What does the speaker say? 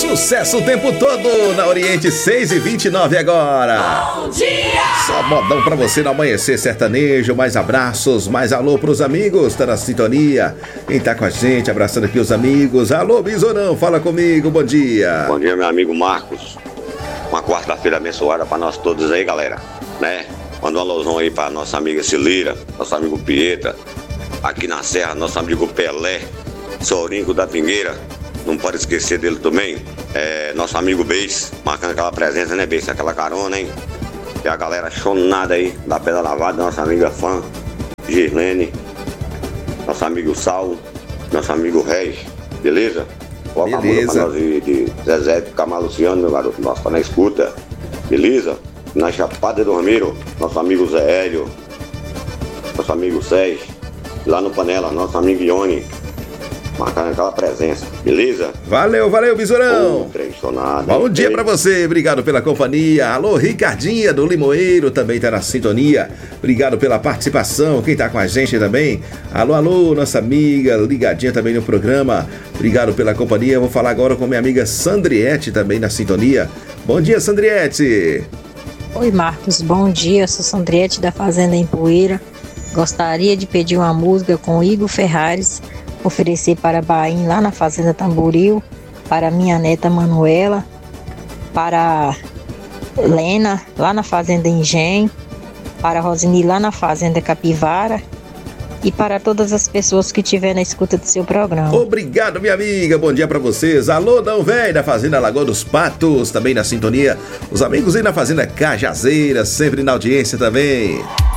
Sucesso o tempo todo na Oriente 6h29 agora. Bom dia! Só modão pra você no amanhecer sertanejo. Mais abraços, mais alô pros amigos. Tá na sintonia. Quem tá com a gente, abraçando aqui os amigos. Alô, Bisorão, fala comigo, bom dia. Bom dia, meu amigo Marcos. Uma quarta-feira abençoada pra nós todos aí, galera, né? Manda um alôzão aí pra nossa amiga Cilira, nosso amigo Pieta, aqui na Serra, nosso amigo Pelé, Sorinco da Pingueira. Não pode esquecer dele também, nosso amigo Beis, marcando aquela presença, né, Beis? Aquela carona, hein? E a galera chonada aí, da Pedra Lavada, nossa amiga Fã, Girlene, nosso amigo Sal, nosso amigo Reis, beleza? Coloca a música pra nós de Zezé Camaluciano, meu garoto, nosso tá na escuta, beleza? Na Chapada do Ramiro, nosso amigo Zé Hélio, nosso amigo Sérgio, lá no Panela, nosso amigo Ione, marcando aquela presença, beleza? Valeu, Bisurão. Bom dia pra você, obrigado pela companhia. Alô, Ricardinha do Limoeiro também tá na sintonia. Obrigado pela participação, quem tá com a gente também. Alô, nossa amiga ligadinha também no programa. Obrigado pela companhia. Vou falar agora com minha amiga Sandriete também na sintonia. Bom dia, Sandriete. Oi, Marcos, bom dia. Eu sou Sandriete da Fazenda em Poeira. Gostaria de pedir uma música com Igor Ferrares, oferecer para Baim lá na Fazenda Tamboril, para minha neta Manuela, para Lena lá na Fazenda Engenho, para Rosini lá na Fazenda Capivara e para todas as pessoas que estiverem na escuta do seu programa. Obrigado, minha amiga, bom dia pra vocês. Alô, Dão Véi, da Fazenda Lagoa dos Patos, também na sintonia. Os amigos aí na Fazenda Cajazeira, sempre na audiência também.